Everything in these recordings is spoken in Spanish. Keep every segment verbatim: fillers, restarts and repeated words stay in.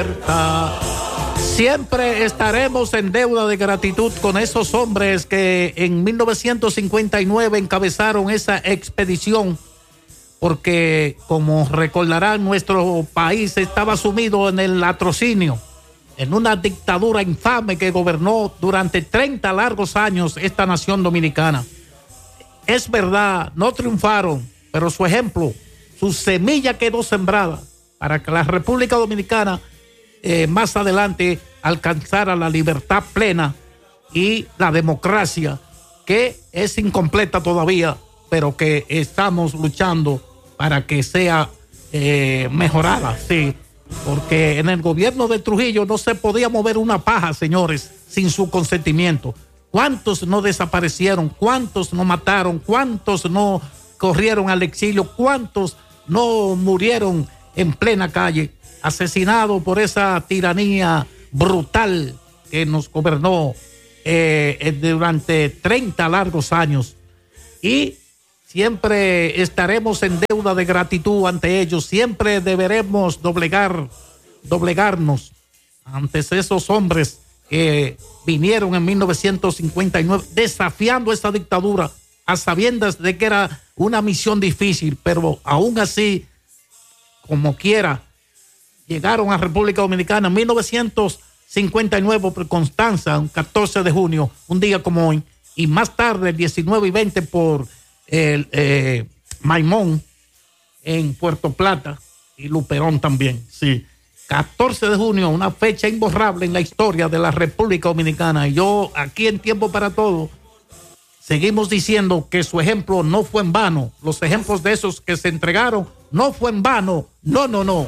Siempre estaremos en deuda de gratitud con esos hombres que en mil novecientos cincuenta y nueve encabezaron esa expedición, porque como recordarán, nuestro país estaba sumido en el latrocinio, en una dictadura infame que gobernó durante treinta largos años esta nación dominicana. Es verdad, no triunfaron, pero su ejemplo, su semilla quedó sembrada para que la República Dominicana eh, más adelante alcanzara la libertad plena y la democracia, que es incompleta todavía, pero que estamos luchando para que sea eh, mejorada, sí, porque en el gobierno de Trujillo no se podía mover una paja, señores, sin su consentimiento. ¿Cuántos no desaparecieron? ¿Cuántos no mataron? ¿Cuántos no corrieron al exilio? ¿Cuántos no murieron en plena calle, asesinados por esa tiranía brutal que nos gobernó eh, durante treinta largos años? Y siempre estaremos en deuda de gratitud ante ellos. Siempre deberemos doblegar, doblegarnos ante esos hombres que vinieron en mil novecientos cincuenta y nueve desafiando esa dictadura a sabiendas de que era una misión difícil, pero aún así, como quiera, llegaron a República Dominicana en mil novecientos cincuenta y nueve por Constanza, un catorce de junio, un día como hoy, y más tarde, el diecinueve y veinte por el eh, Maimón en Puerto Plata y Luperón también, sí. catorce de junio, una fecha imborrable en la historia de la República Dominicana. Y yo, aquí en Tiempo para Todo, seguimos diciendo que su ejemplo no fue en vano. Los ejemplos de esos que se entregaron no fue en vano. No, no, no.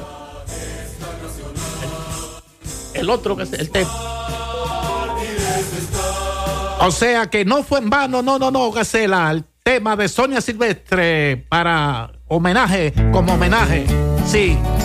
El, el otro que es el tema. O sea que no fue en vano, no, no, no, Gacela. El tema de Sonia Silvestre para homenaje, como homenaje, sí.